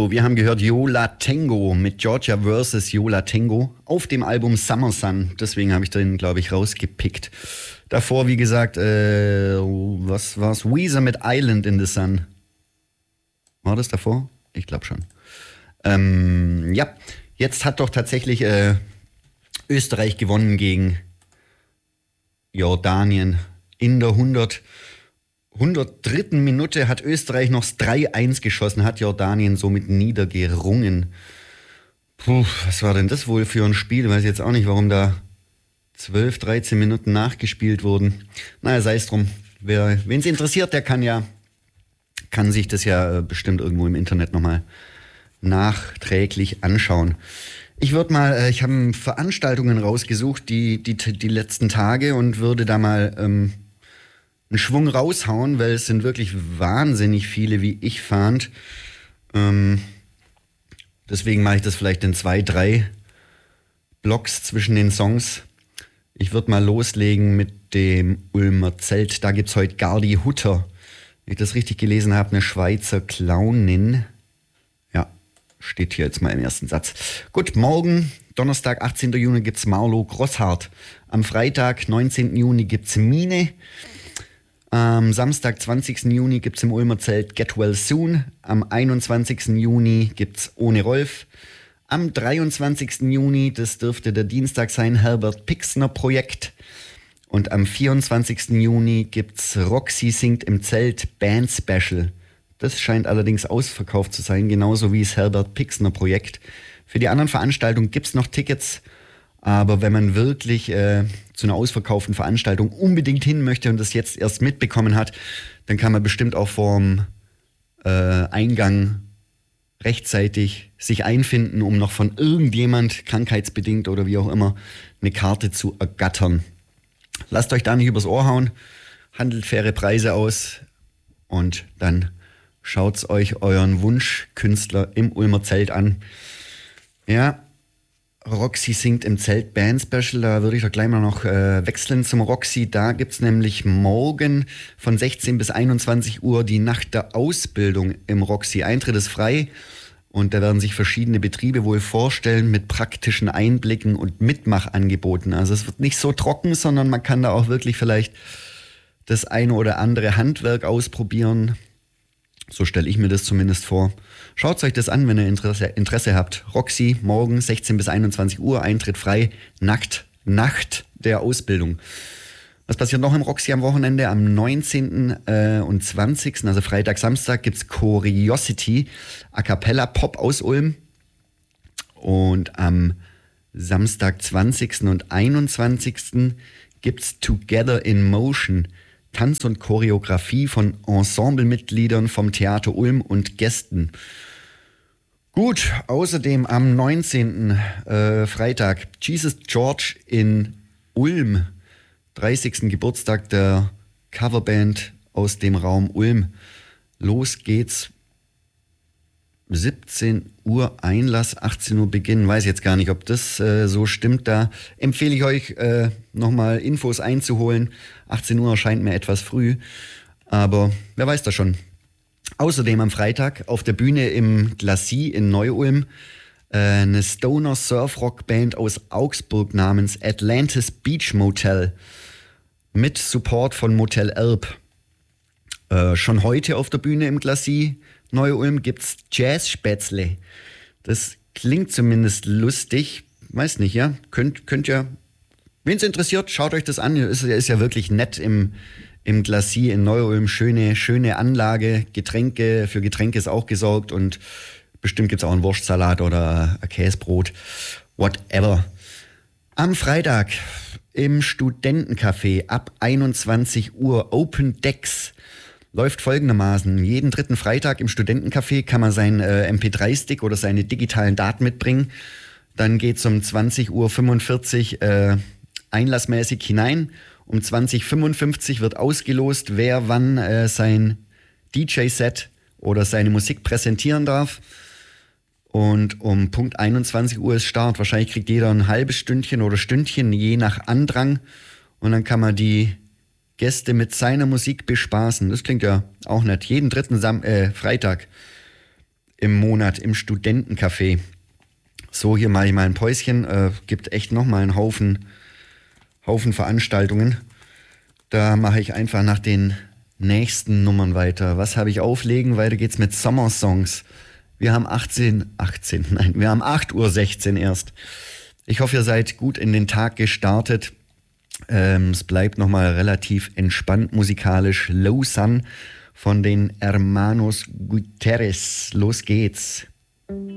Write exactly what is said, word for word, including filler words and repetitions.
So, wir haben gehört Yo La Tengo mit Georgia versus. Yo La Tengo auf dem Album Summer Sun. Deswegen habe ich den, glaube ich, rausgepickt. Davor, wie gesagt, äh, was war's? Weezer mit Island in the Sun. War das davor? Ich glaube schon. Ähm, ja, jetzt hat doch tatsächlich äh, Österreich gewonnen gegen Jordanien. In der hundert, hundertdritten Minute hat Österreich noch drei eins geschossen, hat Jordanien somit niedergerungen. Puh, was war denn das wohl für ein Spiel? Weiß jetzt auch nicht, warum da zwölf, dreizehn Minuten nachgespielt wurden. Naja, sei es drum. Wer, wen es interessiert, der kann ja, kann sich das ja bestimmt irgendwo im Internet nochmal nachträglich anschauen. Ich würde mal, ich habe Veranstaltungen rausgesucht, die, die, die letzten Tage und würde da mal ähm, einen Schwung raushauen, weil es sind wirklich wahnsinnig viele, wie ich fand. Ähm, deswegen mache ich das vielleicht in zwei, drei Blocks zwischen den Songs. Ich würde mal loslegen mit dem Ulmer Zelt. Da gibt es heute Gardi Hutter. Wenn ich das richtig gelesen habe, eine Schweizer Clownin. Ja, steht hier jetzt mal im ersten Satz. Gut, morgen, Donnerstag, achtzehnten Juni, gibt es Marlo Grosshardt. Am Freitag, neunzehnten Juni, gibt es Mine. Am Samstag, zwanzigsten Juni, gibt es im Ulmer Zelt Get Well Soon. Am einundzwanzigsten Juni gibt es Ohne Rolf. Am dreiundzwanzigsten Juni, das dürfte der Dienstag sein, Herbert Pixner Projekt. Und am vierundzwanzigsten Juni gibt's Roxy singt im Zelt Band Special. Das scheint allerdings ausverkauft zu sein, genauso wie das Herbert Pixner Projekt. Für die anderen Veranstaltungen gibt's noch Tickets, aber wenn man wirklich äh, zu einer ausverkauften Veranstaltung unbedingt hin möchte und das jetzt erst mitbekommen hat, dann kann man bestimmt auch vorm äh, Eingang rechtzeitig sich einfinden, um noch von irgendjemand, krankheitsbedingt oder wie auch immer, eine Karte zu ergattern. Lasst euch da nicht übers Ohr hauen, handelt faire Preise aus und dann schaut's euch euren Wunschkünstler im Ulmer Zelt an. Ja, Roxy singt im Zelt Band Special, da würde ich doch gleich mal noch äh, wechseln zum Roxy. Da gibt's nämlich morgen von sechzehn bis einundzwanzig Uhr die Nacht der Ausbildung im Roxy. Eintritt ist frei und da werden sich verschiedene Betriebe wohl vorstellen mit praktischen Einblicken und Mitmachangeboten. Also es wird nicht so trocken, sondern man kann da auch wirklich vielleicht das eine oder andere Handwerk ausprobieren. So stelle ich mir das zumindest vor. Schaut euch das an, wenn ihr Interesse, Interesse habt. Roxy, morgen sechzehn bis einundzwanzig Uhr, Eintritt frei, nackt, Nacht der Ausbildung. Was passiert noch im Roxy am Wochenende? Am neunzehnten Äh, und zwanzigsten, also Freitag, Samstag, gibt's Curiosity, A Cappella Pop aus Ulm. Und am Samstag, zwanzigsten und einundzwanzigsten gibt's Together in Motion, Tanz und Choreografie von Ensemblemitgliedern vom Theater Ulm und Gästen. Gut, außerdem am neunzehnten Äh, Freitag Jesus George in Ulm, dreißigsten Geburtstag der Coverband aus dem Raum Ulm. Los geht's, siebzehn Uhr Einlass, achtzehn Uhr Beginn. Weiß jetzt gar nicht, ob das äh, so stimmt. Da empfehle ich euch, äh, nochmal Infos einzuholen. achtzehn Uhr erscheint mir etwas früh, aber wer weiß das schon. Außerdem am Freitag auf der Bühne im Glacis in Neu-Ulm äh, eine Stoner-Surf-Rock-Band aus Augsburg namens Atlantis Beach Motel mit Support von Motel Erb. Äh, schon heute auf der Bühne im Glacis Neu-Ulm gibt's Jazz-Spätzle. Das klingt zumindest lustig. Weiß nicht, ja? Könnt, könnt ja, wen es interessiert, schaut euch das an. Ist, ist ja wirklich nett im, im Glacis in Neu-Ulm. Schöne, schöne Anlage. Getränke, für Getränke ist auch gesorgt und bestimmt gibt's auch einen Wurstsalat oder ein Käsebrot. Whatever. Am Freitag im Studentencafé ab einundzwanzig Uhr Open Decks. Läuft folgendermaßen. Jeden dritten Freitag im Studentencafé kann man seinen äh, M P drei Stick oder seine digitalen Daten mitbringen. Dann geht's um zwanzig Uhr fünfundvierzig äh, einlassmäßig hinein. Um zwanzig Uhr fünfundfünfzig wird ausgelost, wer wann äh, sein D J-Set oder seine Musik präsentieren darf. Und um Punkt einundzwanzig Uhr ist Start. Wahrscheinlich kriegt jeder ein halbes Stündchen oder Stündchen, je nach Andrang. Und dann kann man die Gäste mit seiner Musik bespaßen. Das klingt ja auch nett. Jeden dritten Sam- äh, Freitag im Monat im Studentencafé. So, hier mache ich mal ein Päuschen. Äh, gibt echt nochmal einen Haufen, Haufen Veranstaltungen. Da mache ich einfach nach den nächsten Nummern weiter. Was habe ich auflegen? Weiter geht's mit Sommersongs. Wir haben achtzehn, achtzehn, nein, wir haben acht Uhr sechzehn erst. Ich hoffe, ihr seid gut in den Tag gestartet. Ähm, es bleibt nochmal relativ entspannt musikalisch. Low Sun von den Hermanos Guterres. Los geht's.